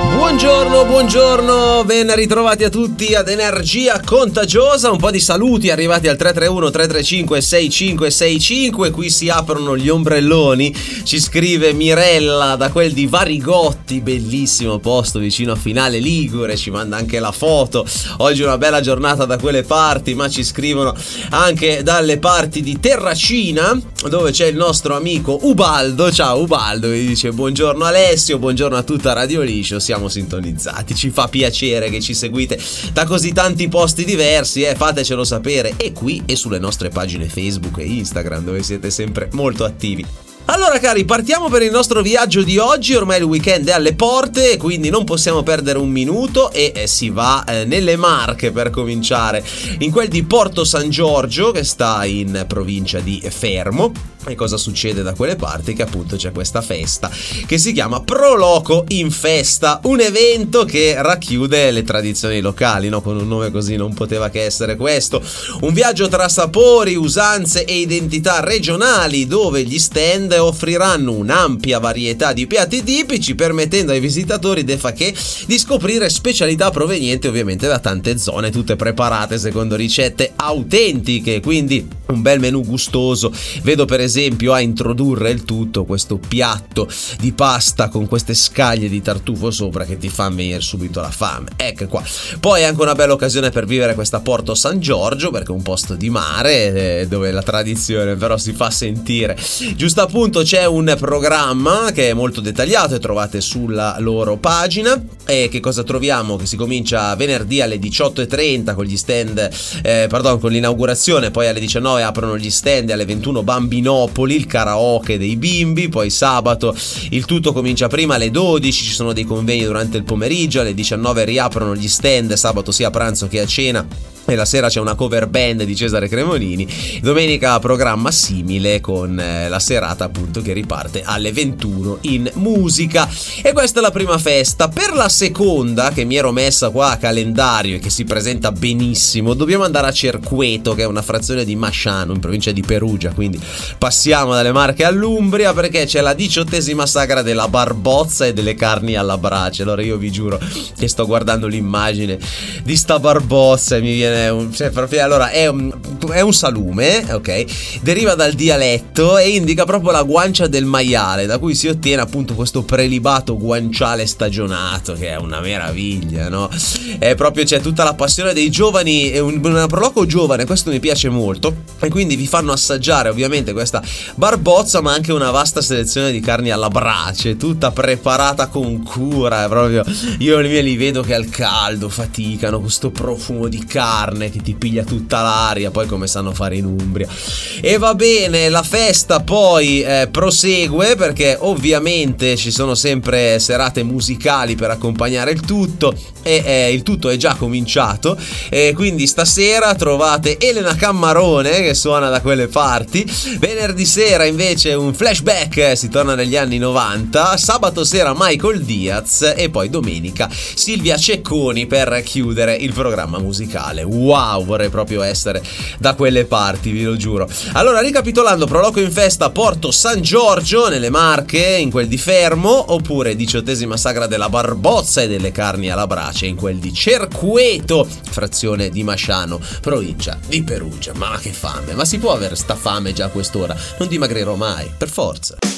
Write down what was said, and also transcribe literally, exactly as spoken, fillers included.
Buongiorno, buongiorno, ben ritrovati a tutti ad Energia Contagiosa. Un po' di saluti arrivati al tre tre uno tre tre cinque sei cinque sei cinque. Qui si aprono gli ombrelloni. Ci scrive Mirella da quel di Varigotti, bellissimo posto vicino a Finale Ligure. Ci manda anche la foto. Oggi una bella giornata da quelle parti, ma ci scrivono anche dalle parti di Terracina, dove c'è il nostro amico Ubaldo. Ciao Ubaldo, mi dice buongiorno Alessio, buongiorno a tutta Radio Liscio. Siamo sintonizzati, ci fa piacere che ci seguite da così tanti posti diversi, eh, fatecelo sapere, e qui e sulle nostre pagine Facebook e Instagram, dove siete sempre molto attivi. Allora cari, partiamo per il nostro viaggio di oggi. Ormai il weekend è alle porte, quindi non possiamo perdere un minuto e eh, si va eh, nelle Marche per cominciare, in quel di Porto San Giorgio, che sta in provincia di Fermo. E cosa succede da quelle parti? Che appunto c'è questa festa che si chiama Pro Loco in Festa, un evento che racchiude le tradizioni locali, no? Con un nome così non poteva che essere questo. Un viaggio tra sapori, usanze e identità regionali, dove gli stand offriranno un'ampia varietà di piatti tipici, permettendo ai visitatori de facché di scoprire specialità provenienti ovviamente da tante zone, tutte preparate secondo ricette autentiche, quindi un bel menù gustoso. Vedo per esempio a introdurre il tutto questo piatto di pasta con queste scaglie di tartufo sopra che ti fa venire subito la fame. Ecco qua. Poi è anche una bella occasione per vivere questa Porto San Giorgio, perché è un posto di mare eh, dove la tradizione però si fa sentire. Giusto appunto, c'è un programma che è molto dettagliato e trovate sulla loro pagina. E che cosa troviamo? Che si comincia venerdì alle diciotto e trenta con gli stand, eh, pardon, con l'inaugurazione, poi alle diciannove aprono gli stand, alle ventuno Bambinopoli, il karaoke dei bimbi. Poi sabato il tutto comincia prima alle dodici, ci sono dei convegni durante il pomeriggio, alle diciannove riaprono gli stand, sabato sia a pranzo che a cena, e la sera c'è una cover band di Cesare Cremonini. Domenica programma simile, con eh, la serata appunto che riparte alle ventuno in musica. E questa è la prima festa. Per la seconda, che mi ero messa qua a calendario e che si presenta benissimo, dobbiamo andare a Cerqueto, che è una frazione di Masciano in provincia di Perugia, quindi passiamo dalle Marche all'Umbria, perché c'è la diciottesima sagra della barbozza e delle carni alla brace. Allora io vi giuro che sto guardando l'immagine di sta barbozza e mi viene Un, cioè proprio, allora è un, è un salume, ok? Deriva dal dialetto e indica proprio la guancia del maiale, da cui si ottiene appunto questo prelibato guanciale stagionato, che è una meraviglia, no? È proprio, c'è tutta la passione dei giovani, è un, un proloco giovane, questo mi piace molto, e quindi vi fanno assaggiare ovviamente questa barbozza, ma anche una vasta selezione di carni alla brace, tutta preparata con cura. È proprio, io li vedo che al caldo faticano, questo profumo di carne che ti piglia tutta l'aria, poi come sanno fare in Umbria. E va bene, la festa poi eh, prosegue, perché ovviamente ci sono sempre serate musicali per accompagnare il tutto, e eh, il tutto è già cominciato, e quindi stasera trovate Elena Cammarone che suona da quelle parti. Venerdì sera invece un flashback, eh, si torna negli anni novanta. Sabato sera Michael Diaz, e poi domenica Silvia Cecconi per chiudere il programma musicale. Wow, vorrei proprio essere da quelle parti, vi lo giuro. Allora, ricapitolando, Pro Loco in Festa Porto San Giorgio nelle Marche, in quel di Fermo, oppure diciottesima sagra della barbozza e delle carni alla brace in quel di Cerqueto, frazione di Masciano, provincia di Perugia. Ma che fame, ma si può avere sta fame già a quest'ora? Non dimagrirò mai, per forza.